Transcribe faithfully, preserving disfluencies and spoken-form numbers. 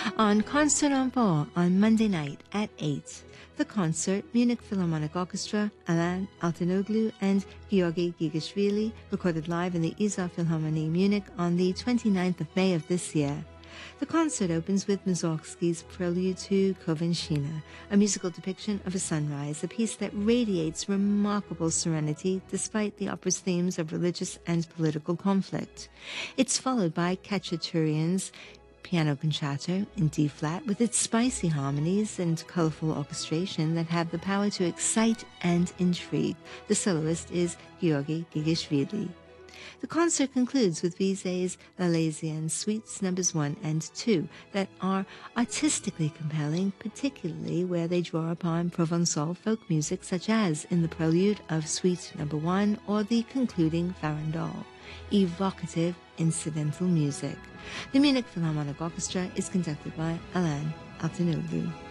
On Concert en Bord on Monday night at eight, the concert, Munich Philharmonic Orchestra, Alain Altinoglu and Georgi Gigashvili, recorded live in the Isar Philharmonie Munich on the twenty-ninth of May of this year. The concert opens with Mussorgsky's Prelude to Kovenshina, a musical depiction of a sunrise, a piece that radiates remarkable serenity despite the opera's themes of religious and political conflict. It's followed by Khachaturian's Piano Concerto in D-flat with its spicy harmonies and colorful orchestration that have the power to excite and intrigue. The soloist is Georgi Gigashvili. The concert concludes with Bizet's L'Alésien Suites Numbers one and two that are artistically compelling, particularly where they draw upon Provençal folk music such as in the prelude of Suite Number one or the concluding Farandole. Evocative incidental music. The Munich Philharmonic Orchestra is conducted by Alain Altinoglu.